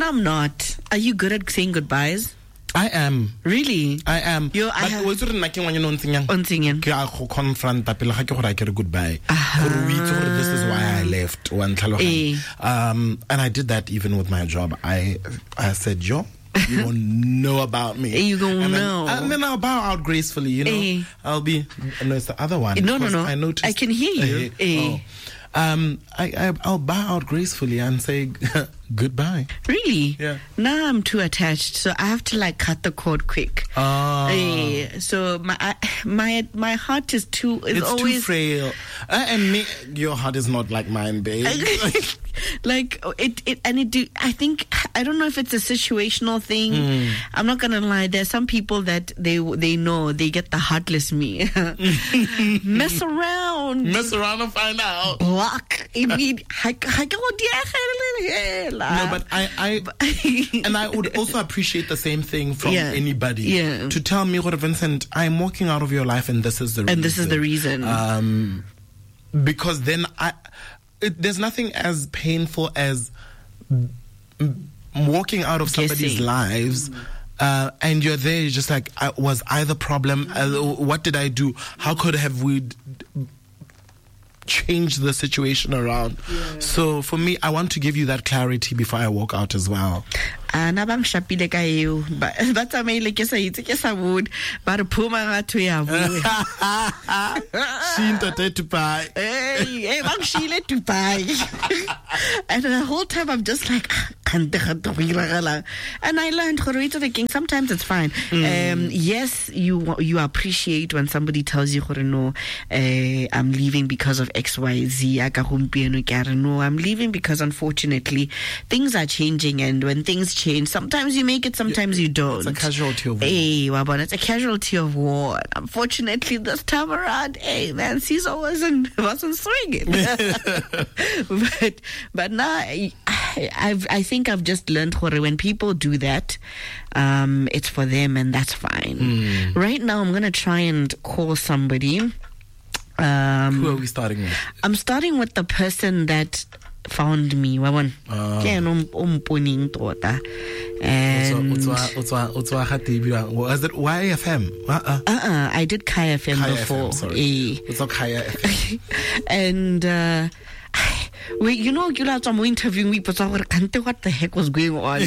I'm not. Are you good at saying goodbyes? I am. Really? I am. But what's it like when you're on confront goodbye. This is why I left. And I did that even with my job. I said, Joe, you don't know about me. You don't know. And then I'll bow out gracefully, you know. I'll be, no, it's the other one. No. I noticed. I can hear you. I'll bow out gracefully and say goodbye. Really? Yeah. Now I'm too attached, so I have to cut the cord quick. So my heart is too. It's always too frail. And your heart is not like mine, babe. I don't know if it's a situational thing. I'm not gonna lie. There's some people that they know they get the heartless me. Mess around and find out. Block. No, but I and I would also appreciate the same thing from anybody. Yeah. To tell me, Vincent, I'm walking out of your life, and this is the reason. And this is the reason. Because then there's nothing as painful as walking out of somebody's lives. And you're there, you're just like, was I the problem? What did I do? How could we change the situation around? So for me, I want to give you that clarity before I walk out as well. Ana bang shapile ka eo ba tsamaile ke sa itse ke sa bone ba re phuma ga thwe ya bua she ntate to buy bang shile to buy. And the whole time I'm just like and I learned sometimes it's fine. Yes, you appreciate when somebody tells you no, I'm leaving because of XYZ. No, I'm leaving because unfortunately things are changing, and when things change, sometimes you make it, sometimes you don't. It's a casualty of war. It's a casualty of war. Unfortunately, this time around, man, Caesar wasn't swinging. but now I think I've just learned when people do that, it's for them, and that's fine. Right now, I'm gonna try and call somebody. Who are we starting with? I'm starting with the person that found me. And was it YFM? I did Kaya FM before. FM, sorry. It's not Kaya FM. And wait, I'm interviewing me, but what the heck was going on?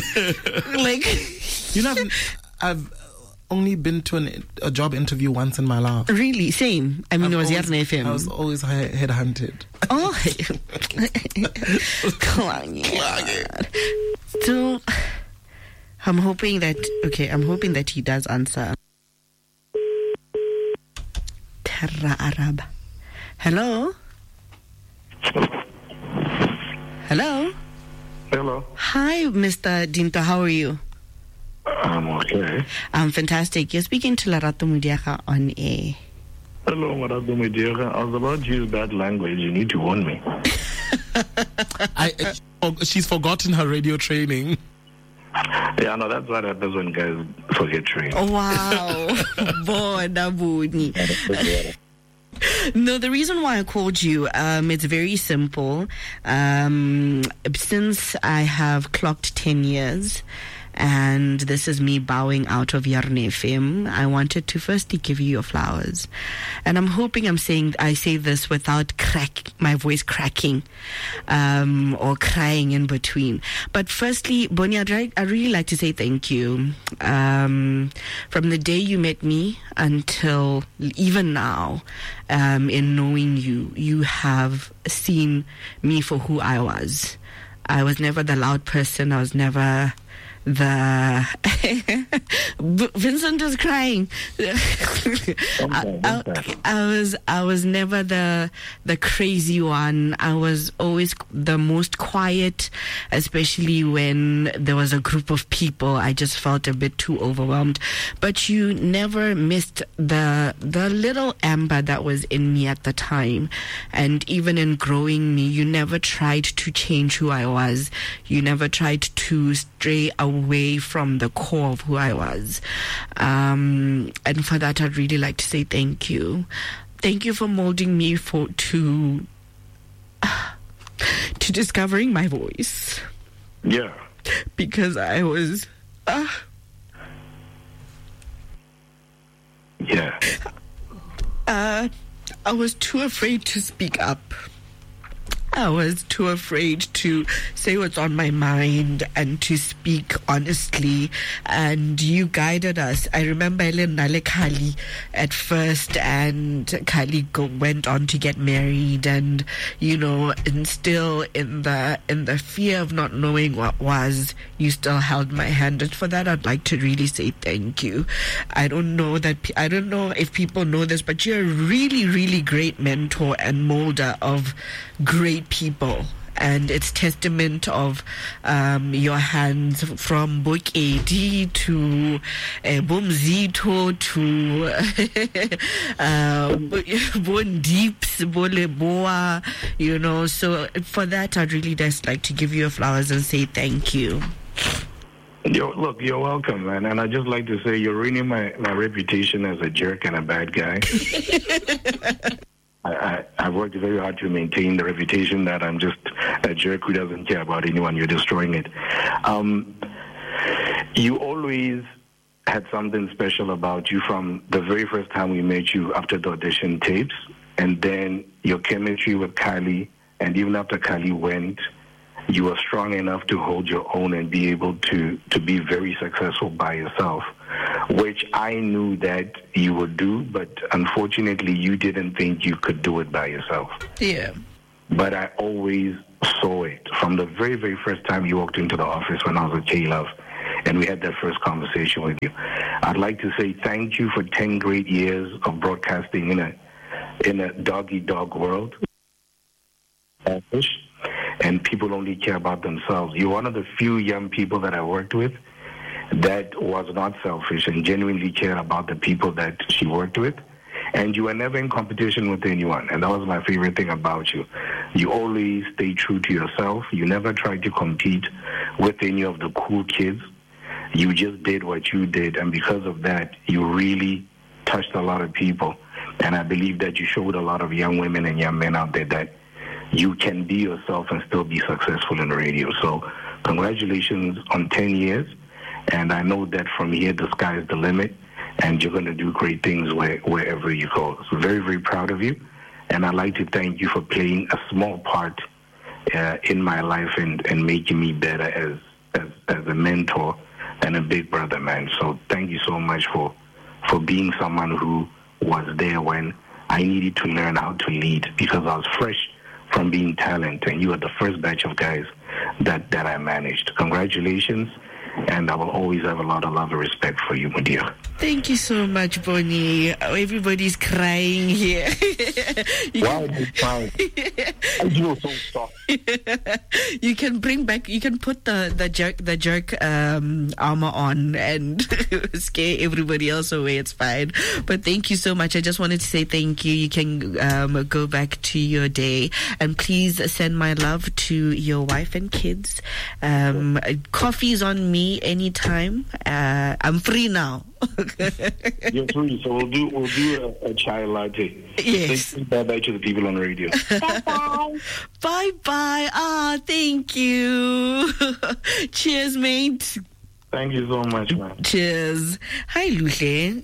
I've only been to a job interview once in my life. Really? Same. I mean, it was Yarn FM. I was always headhunted. Oh. So, I'm hoping that he does answer. Terra Arab. Hello? Hello? Hello. Hi, Mr. Dinto. How are you? I'm okay. I'm fantastic. You're speaking to Lerato Mudiaka on air. Hello, Lerato Mudiaka. I was about to use bad language. You need to warn me. She's forgotten her radio training. Yeah, no, that's what happens when guys forget training. Oh, wow. No, the reason why I called you, it's very simple. Since I have clocked 10 years, and this is me bowing out of Yarn FM, I wanted to firstly give you your flowers. And I'm hoping I say this without my voice cracking, or crying in between. But firstly, Bonnie, I'd really like to say thank you. From the day you met me until even now, in knowing you, you have seen me for who I was. I was never the loud person. I was never Vincent is crying. I was never the crazy one. I was always the most quiet, especially when there was a group of people. I just felt a bit too overwhelmed. But you never missed the little amber that was in me at the time. And even in growing me, you never tried to change who I was. You never tried to stray away from the core of who I was. And for that, I'd really like to say thank you. Thank you for molding me to discovering my voice. Yeah. because I was... Yeah. I was too afraid to speak up. I was too afraid to say what's on my mind and to speak honestly. And you guided us. I remember Nale Kali at first, and Kali went on to get married, and and still in the fear of not knowing what was, you still held my hand. And for that, I'd like to really say thank you. I don't know if people know this, but you're a really, really great mentor and molder of great people, and it's testament of your hands from Bokedi to Bomzito to Bondeeps, Boleboa, so for that I'd really just like to give you flowers and say thank you. Look, you're welcome, man. And I'd just like to say you're ruining my reputation as a jerk and a bad guy. I've worked very hard to maintain the reputation that I'm just a jerk who doesn't care about anyone. You're destroying it. You always had something special about you from the very first time we met you after the audition tapes, and then your chemistry with Kali, and even after Kali went, you were strong enough to hold your own and be able to be very successful by yourself, which I knew that you would do, but unfortunately you didn't think you could do it by yourself. Yeah. But I always saw it from the very, very first time you walked into the office when I was at K-Love, and we had that first conversation with you. I'd like to say thank you for 10 great years of broadcasting in a dog-eat-dog world. And people only care about themselves. You're one of the few young people that I worked with that was not selfish and genuinely cared about the people that she worked with. And you were never in competition with anyone. And that was my favorite thing about you. You always stayed true to yourself. You never tried to compete with any of the cool kids. You just did what you did. And because of that, you really touched a lot of people. And I believe that you showed a lot of young women and young men out there that you can be yourself and still be successful in radio. So congratulations on 10 years. And I know that from here, the sky is the limit, and you're going to do great things wherever you go. So very, very proud of you. And I'd like to thank you for playing a small part in my life and making me better as a mentor and a big brother, man. So thank you so much for being someone who was there when I needed to learn how to lead, because I was fresh from being talent, and you were the first batch of guys that I managed. Congratulations, and I will always have a lot of love and respect for you, my dear. Thank you so much, Bonnie. Everybody's crying here. Why are they crying? I feel so soft. You can put the jerk armor on and scare everybody else away. It's fine. But thank you so much. I just wanted to say thank you. You can go back to your day, and please send my love to your wife and kids. Coffee's on me anytime. I'm free now. You're free, so we'll do a chai latte. Yes. Say bye-bye to the people on radio. Bye-bye. Bye-bye. Thank you. Cheers, mate. Thank you so much, man. Cheers. Hi, Luhle.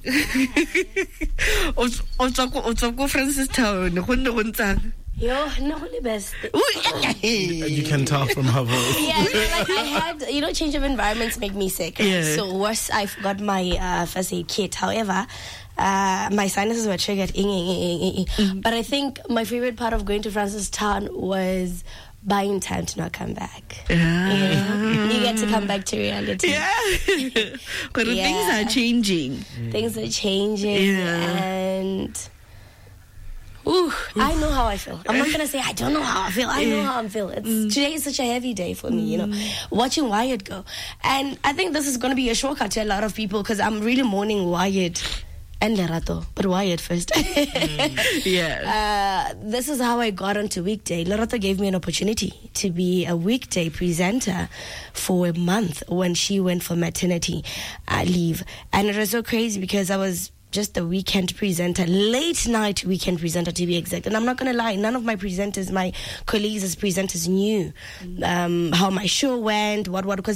Otsako Francis Town. Yo, no, the best. You can tell from her voice. Yeah, like I had, change of environments make me sick. Right? Yeah. So worse, I forgot my first aid kit. However, my sinuses were triggered. But I think my favorite part of going to Francistown was buying time to not come back. You get to come back to reality. Yeah. But things are changing. Things are changing, and I know how I feel. I'm not going to say I don't know how I feel. I know how I'm feeling. Today is such a heavy day for me, watching Wyatt go. And I think this is going to be a shortcut to a lot of people, because I'm really mourning Wyatt and Lerato, but Wyatt first. This is how I got onto Weekday. Lerato gave me an opportunity to be a weekday presenter for a month when she went for maternity leave. And it was so crazy because I was just the weekend presenter, late night weekend presenter to be exact. And I'm not going to lie, none of my presenters, my colleagues as presenters knew how my show went, what, because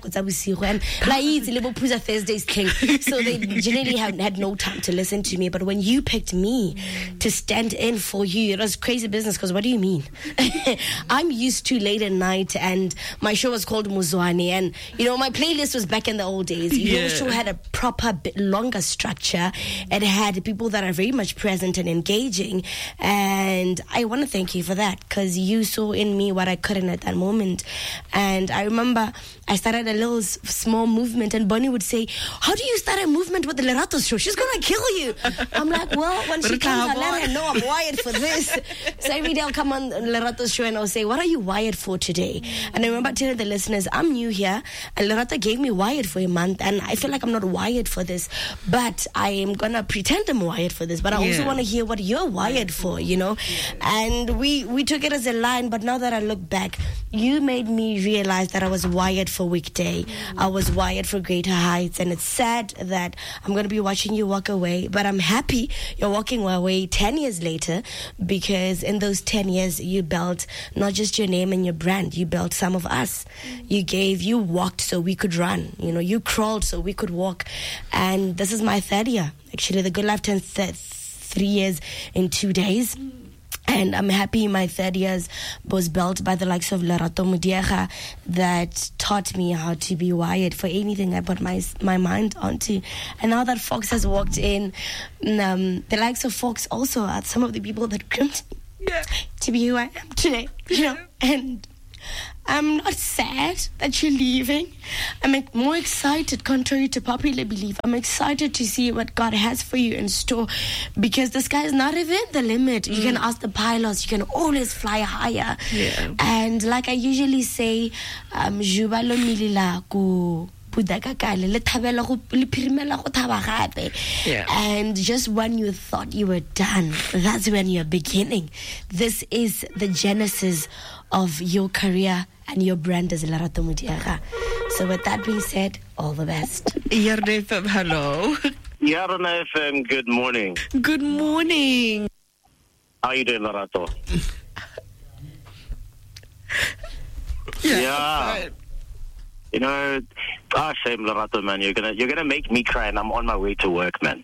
Thursdays thing. So they generally had no time to listen to me. But when you picked me to stand in for you, it was crazy business, because what do you mean? I'm used to late at night, and my show was called Muzwane, and my playlist was back in the old days. Your show had a proper bit longer structure. It had people that are very much present and engaging, and I want to thank you for that, because you saw in me what I couldn't at that moment. And I remember I started a little small movement, and Bonnie would say, how do you start a movement with the Lerato's show? She's gonna kill you. I'm like, well, when she comes, I'll let her know I'm wired for this. So every day I'll come on Lerato's show and I'll say, what are you wired for today? And I remember telling the listeners, I'm new here, and Lerato gave me wired for a month, and I feel like I'm not wired for this, but I am gonna pretend I'm wired for this, but I also want to hear what you're wired for, And we took it as a line, but now that I look back, you made me realize that I was wired for weekday. I was wired for greater heights, and it's sad that I'm going to be watching you walk away, but I'm happy you're walking away 10 years later, because in those 10 years you built not just your name and your brand, you built some of us. You walked so we could run, you crawled so we could walk, and this is my third year. Actually, the Good Life turns 3 years in 2 days. And I'm happy my third years was built by the likes of Lerato Mudiega, that taught me how to be wired for anything I put my mind onto. And now that Fox has walked in, the likes of Fox also are some of the people that groomed me to be who I am today. And I'm not sad that you're leaving. I'm more excited, contrary to popular belief. I'm excited to see what God has for you in store, because the sky is not even the limit. You can ask the pilots, you can always fly higher. And like I usually say, Juba lo milila ku and just when you thought you were done, that's when you're beginning. This is the genesis of your career and your brand as Lerato Mudiega. So with that being said, all the best. Yarna FM, hello. Yarna FM, good morning. Good morning. How you doing, Lerato? Yeah. Shame, Lerato, man. You're gonna make me cry, and I'm on my way to work, man.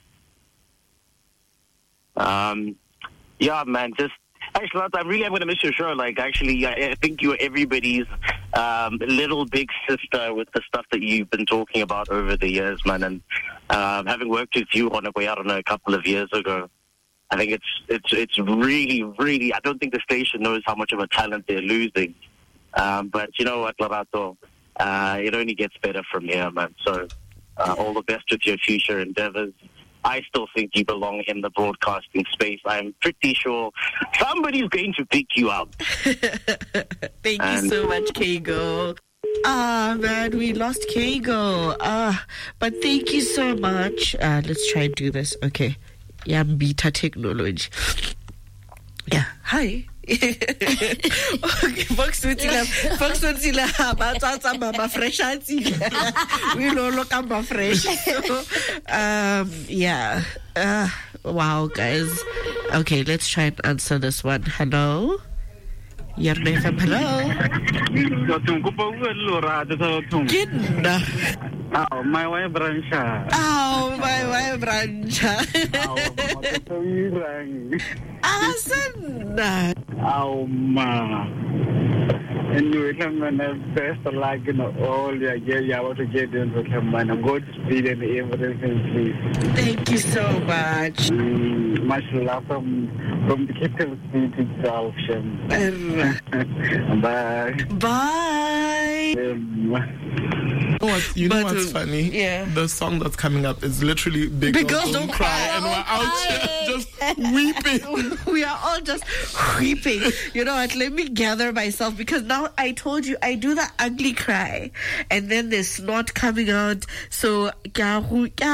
Man. Just actually, Lerato, I really am gonna miss your show. Like, actually, I think you're everybody's little big sister with the stuff that you've been talking about over the years, man. And having worked with you on a couple of years ago, I think it's really, really. I don't think the station knows how much of a talent they're losing. But you know what, Lerato? It only gets better from here, man. So all the best with your future endeavors. I still think you belong in the broadcasting space. I'm pretty sure somebody's going to pick you up. Thank you so much, Kago. Man, we lost Kago. But thank you so much. Let's try and do this. Okay. Yeah, beta technology. Yeah. Hi. Okay, Fox Witsila, Batata Mama Fresh. We look at my fresh. Wow, guys. Okay, let's try and answer this one. Hello? Your name, hello? My wife Brancha. My wife Brancha. Ma. And you remember best like all your I want to get into man. I'm going to speed and everything, please. Thank you so much. Much love from the Capital City itself. Bye. Bye. You know what's funny? Yeah. The song that's coming up is literally Big Girls Don't Cry, and we're out here just weeping. We are all just weeping. You know what? Let me gather myself, because now I told you I do the ugly cry, and then there's snot coming out. So, but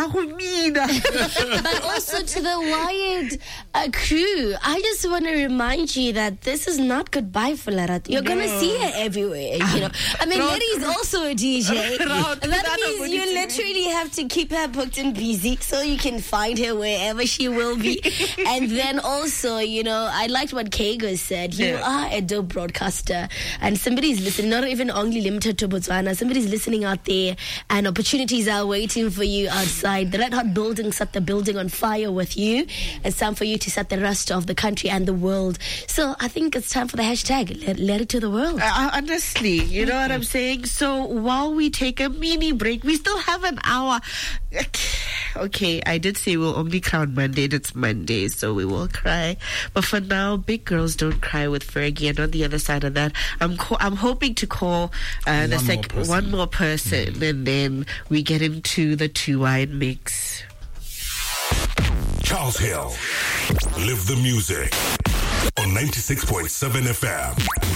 also to the Wired crew, I just want to remind you that this is not goodbye for Lerato. You're gonna see her everywhere. I mean, Letty's also a DJ. That means you literally have to keep her booked and busy so you can find her wherever she will be. And then also, I liked what Kago said. You are a dope broadcaster, and somebody's listening, not even only limited to Botswana. Somebody's listening out there, and opportunities are waiting for you outside. The Red Hot Building set the building on fire with you. It's time for you to set the rest of the country and the world. So I think it's time for the hashtag. Let it to the world. Honestly, you know what I'm saying? So while we take a mini break, we still have an hour. Okay, I did say we'll only cry on Monday, and it's Monday, so we will cry. But for now, big girls don't cry with Fergie. And on the other side of that, I'm hoping to call one more person, and then we get into the 2 wine mix. Charles Hill, live the music on 96.7 FM.